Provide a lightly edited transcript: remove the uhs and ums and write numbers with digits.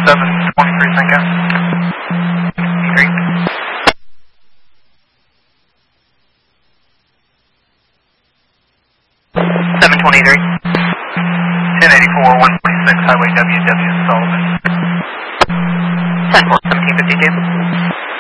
723, thank you. 723. 1084, 146, Highway WW, Sullivan. 10-4, 1752.